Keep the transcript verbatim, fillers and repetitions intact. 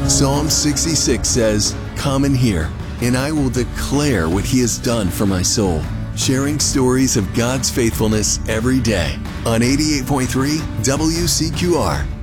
Psalm sixty-six says, "Come and hear, and I will declare what He has done for my soul." Sharing stories of God's faithfulness every day on eighty-eight point three W C Q R.